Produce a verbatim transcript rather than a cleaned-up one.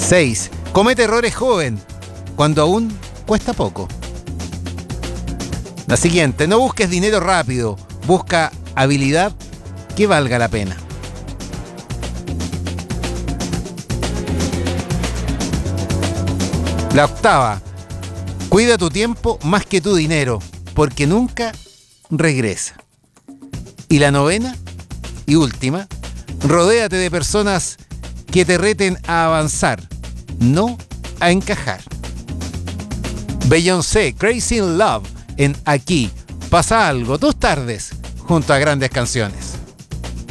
seis. Comete errores joven, cuando aún cuesta poco. La siguiente. No busques dinero rápido, busca habilidad que valga la pena. La octava. Cuida tu tiempo más que tu dinero, porque nunca regresa. Y la novena y última. Rodéate de personas que te reten a avanzar, no a encajar. Beyoncé, Crazy in Love, en Aquí pasa algo, dos tardes, junto a grandes canciones.